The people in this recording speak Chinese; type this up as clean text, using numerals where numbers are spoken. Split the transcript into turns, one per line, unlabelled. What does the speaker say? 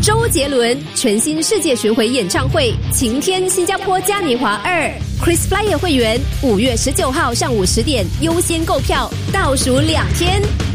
周杰伦全新世界巡回演唱会，晴天新加坡嘉年华2，Chris Flyer 会员5月19号上午10点优先购票，倒数2天。